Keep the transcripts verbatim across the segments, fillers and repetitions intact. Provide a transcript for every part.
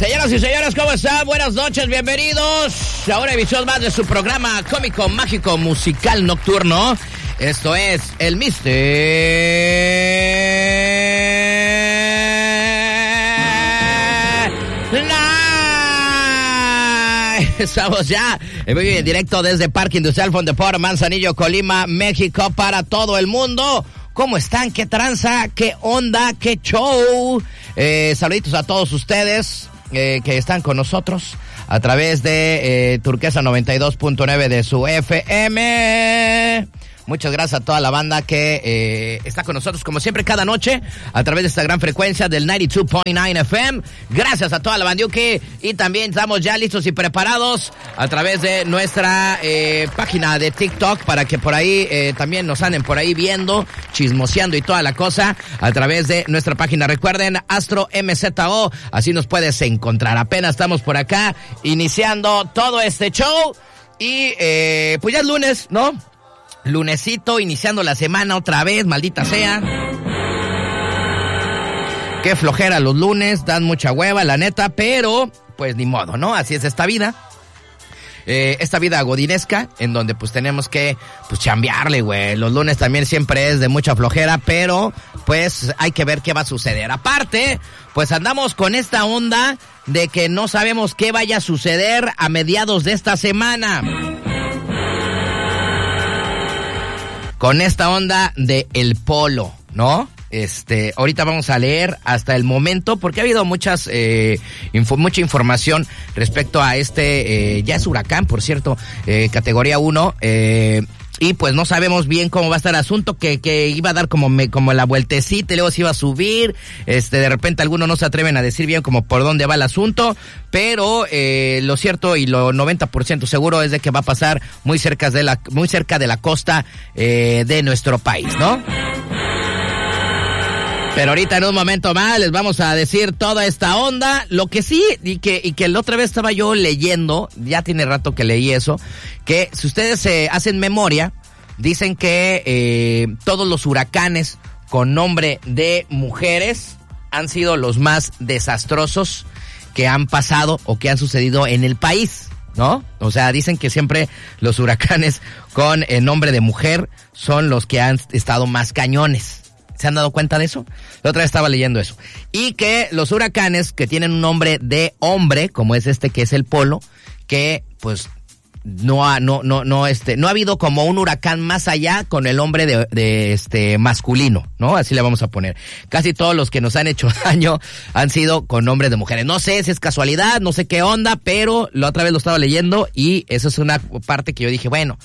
Señoras y señores, ¿cómo están? Buenas noches, bienvenidos a una emisión más de su programa cómico, mágico, musical, nocturno. Esto es el Mister Night. Estamos ya en directo desde Parque Industrial Fondeport, Manzanillo, Colima, México, para todo el mundo. ¿Cómo están? ¿Qué tranza? ¿Qué onda? ¿Qué show? Eh, saluditos a todos ustedes eh, que están con nosotros a través de eh, Turquesa noventa y dos punto nueve de su F M. Muchas gracias a toda la banda que eh, está con nosotros, como siempre, cada noche, a través de esta gran frecuencia del noventa y dos punto nueve F M. Gracias a toda la bandiuki. Y también estamos ya listos y preparados a través de nuestra eh, página de TikTok para que por ahí eh, también nos anden por ahí viendo, chismoseando y toda la cosa a través de nuestra página. Recuerden, Astro M Z O, así nos puedes encontrar. Apenas estamos por acá iniciando todo este show y eh, pues ya es lunes, ¿no? Lunesito, iniciando la semana otra vez, maldita sea. Qué flojera los lunes, dan mucha hueva, la neta, pero pues ni modo, ¿no? Así es esta vida. Eh, esta vida godinesca, en donde pues tenemos que pues chambearle, güey. Los lunes también siempre es de mucha flojera, pero pues hay que ver qué va a suceder. Aparte, pues andamos con esta onda de que no sabemos qué vaya a suceder a mediados de esta semana. Con esta onda de el polo, ¿no? Este, ahorita vamos a leer hasta el momento, porque ha habido muchas, eh, info, mucha información respecto a este, eh, ya es huracán, por cierto, eh, categoría uno, eh, y pues no sabemos bien cómo va a estar el asunto, que, que iba a dar como me, como la vueltecita y luego se iba a subir, este, de repente algunos no se atreven a decir bien como por dónde va el asunto, pero eh, lo cierto y lo noventa por ciento seguro es de que va a pasar muy cerca de la, muy cerca de la costa eh, de nuestro país, ¿no? Pero ahorita en un momento más les vamos a decir toda esta onda. Lo que sí, y que, y que la otra vez estaba yo leyendo, ya tiene rato que leí eso, que si ustedes se eh, hacen memoria, dicen que eh, todos los huracanes con nombre de mujeres han sido los más desastrosos que han pasado o que han sucedido en el país, ¿no? O sea, dicen que siempre los huracanes con el nombre de mujer son los que han estado más cañones. ¿Se han dado cuenta de eso? La otra vez estaba leyendo eso. Y que los huracanes que tienen un nombre de hombre, como es este que es el Polo, que pues no ha, no, no, no, este, no ha habido como un huracán más allá con el nombre de, de este masculino, ¿no? Así le vamos a poner. Casi todos los que nos han hecho daño han sido con nombres de mujeres. No sé si es casualidad, no sé qué onda, pero la otra vez lo estaba leyendo y eso es una parte que yo dije, bueno,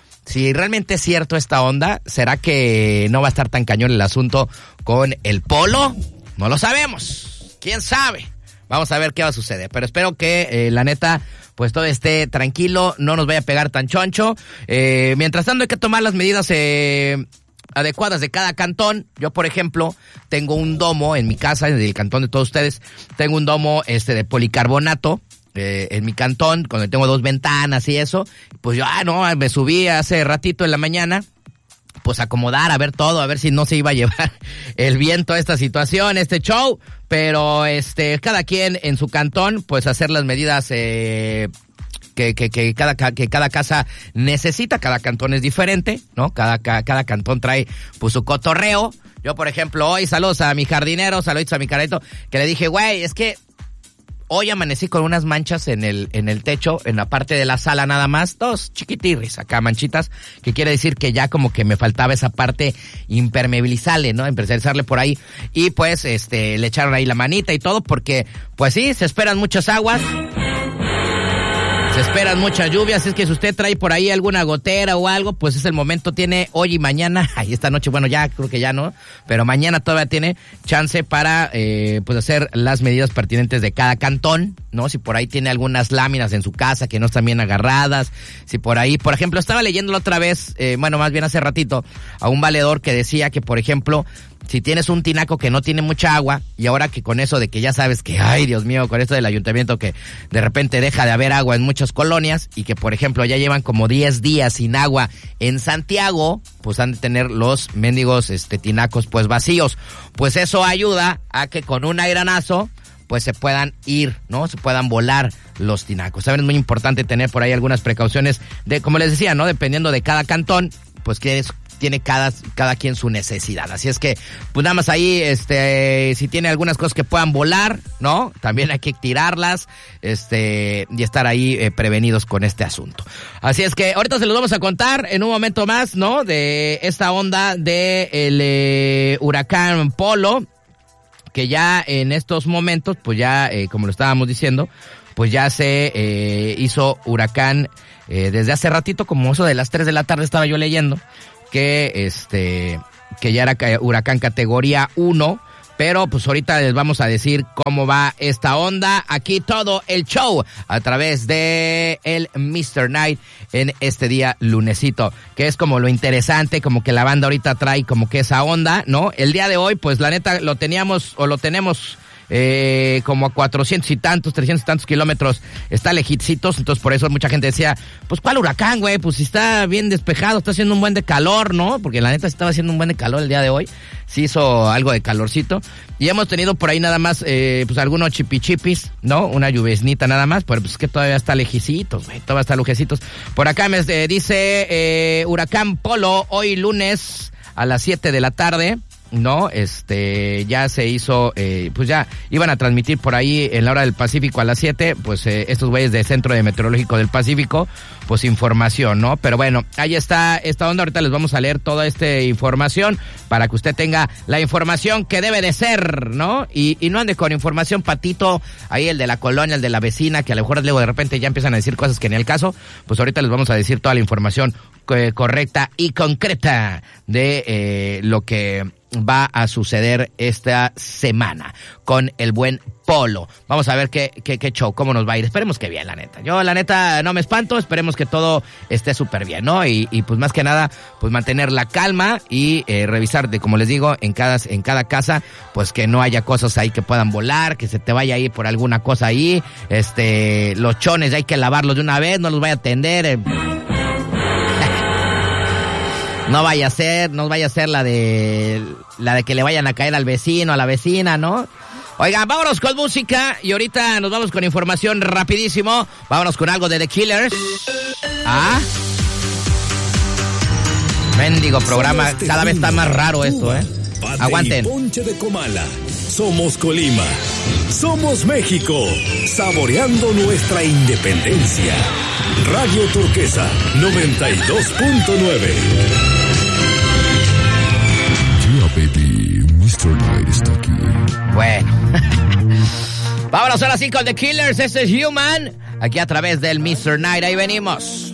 si realmente es cierto esta onda, ¿será que no va a estar tan cañón el asunto con el Polo? No lo sabemos. ¿Quién sabe? Vamos a ver qué va a suceder. Pero espero que, eh, la neta, pues todo esté tranquilo, no nos vaya a pegar tan choncho. Eh, mientras tanto hay que tomar las medidas eh, adecuadas de cada cantón. Yo, por ejemplo, tengo un domo en mi casa, en el cantón de todos ustedes, tengo un domo este de policarbonato. Eh, en mi cantón, cuando tengo dos ventanas y eso, pues yo, ah, no, me subí hace ratito en la mañana, pues a acomodar, a ver todo, a ver si no se iba a llevar el viento esta situación, este show, pero este, cada quien en su cantón, pues hacer las medidas eh, que, que, que, cada, que cada casa necesita, cada cantón es diferente, ¿no? Cada, cada, cada cantón trae pues su cotorreo. Yo, por ejemplo, hoy saludos a mi jardinero, saludos a mi carrito, que le dije, güey, es que hoy amanecí con unas manchas en el en el techo, en la parte de la sala nada más, dos chiquitirris acá, manchitas, que quiere decir que ya como que me faltaba esa parte impermeabilizarle, ¿no? Impermeabilizarle por ahí. Y pues, este, le echaron ahí la manita y todo, porque, pues sí, se esperan muchas aguas. Se esperan muchas lluvias, así es que si usted trae por ahí alguna gotera o algo, pues es el momento, tiene hoy y mañana, ay, esta noche, bueno, ya creo que ya no, pero mañana todavía tiene chance para, eh, pues hacer las medidas pertinentes de cada cantón, ¿no? Si por ahí tiene algunas láminas en su casa que no están bien agarradas, si por ahí, por ejemplo, estaba leyéndolo otra vez, eh, bueno, más bien hace ratito, a un valedor que decía que, por ejemplo, si tienes un tinaco que no tiene mucha agua, y ahora que con eso de que ya sabes que, ay, Dios mío, con esto del ayuntamiento que de repente deja de haber agua en muchas colonias, y que, por ejemplo, ya llevan como diez días sin agua en Santiago, pues han de tener los mendigos este, tinacos pues vacíos. Pues eso ayuda a que con un airanazo pues se puedan ir, ¿no? Se puedan volar los tinacos. Saben, es muy importante tener por ahí algunas precauciones de, como les decía, ¿no? Dependiendo de cada cantón, pues que es, tiene cada, cada quien su necesidad. Así es que, pues nada más ahí, este, si tiene algunas cosas que puedan volar, ¿no? También hay que tirarlas, este, y estar ahí eh, prevenidos con este asunto. Así es que ahorita se los vamos a contar en un momento más, ¿no? De esta onda de el eh, huracán Polo, que ya en estos momentos, pues ya, eh, como lo estábamos diciendo, pues ya se eh, hizo huracán eh, desde hace ratito, como eso de las tres de la tarde estaba yo leyendo, que este que ya era huracán categoría uno, pero pues ahorita les vamos a decir cómo va esta onda. Aquí todo el show a través de el mister Night en este día lunesito, que es como lo interesante, como que la banda ahorita trae como que esa onda, ¿no? El día de hoy, pues la neta lo teníamos o lo tenemos eh, como a cuatrocientos y tantos, trescientos y tantos kilómetros, está lejicitos, entonces por eso mucha gente decía, pues ¿cuál huracán, güey? Pues si está bien despejado, está haciendo un buen de calor, ¿no? Porque la neta estaba haciendo un buen de calor el día de hoy, sí hizo algo de calorcito, y hemos tenido por ahí nada más, eh, pues algunos chipichipis, ¿no? Una lluviznita nada más, pero pues es que todavía está lejicitos, güey, todavía está lujecitos. Por acá me eh, dice, eh, huracán Polo, hoy lunes a las siete de la tarde, ¿no? Este, ya se hizo, eh, pues ya iban a transmitir por ahí en la hora del Pacífico a las siete, pues eh, estos güeyes de Centro de Meteorológico del Pacífico, pues información, ¿no? Pero bueno, ahí está esta onda, ahorita les vamos a leer toda esta información para que usted tenga la información que debe de ser, ¿no? Y, y no ande con información patito, ahí el de la colonia, el de la vecina, que a lo mejor luego de repente ya empiezan a decir cosas que ni el caso, pues ahorita les vamos a decir toda la información eh, correcta y concreta de eh, lo que va a suceder esta semana con el buen Polo. Vamos a ver qué, qué, qué show, cómo nos va a ir. Esperemos que bien, la neta. Yo, la neta, no me espanto. Esperemos que todo esté súper bien, ¿no? Y, y pues más que nada, pues mantener la calma y eh, revisar, de, como les digo, en cada, en cada casa, pues que no haya cosas ahí que puedan volar, que se te vaya ahí por alguna cosa ahí. Este, los chones hay que lavarlos de una vez, no los vaya a tender. Eh. No vaya a ser, no vaya a ser la de la de que le vayan a caer al vecino, a la vecina, ¿no? Oigan, vámonos con música y ahorita nos vamos con información rapidísimo. Vámonos con algo de The Killers. Ah. Mendigo programa, cada vez está más raro esto, ¿eh? Aguanten. Ponche de Comala. Somos Colima. Somos México. Saboreando nuestra independencia. Radio Turquesa noventa y dos punto nueve. Yeah, baby. mister Night está aquí. Bueno. Vámonos ahora sí con The Killers. Este es Human. Aquí a través del mister Night. Ahí venimos.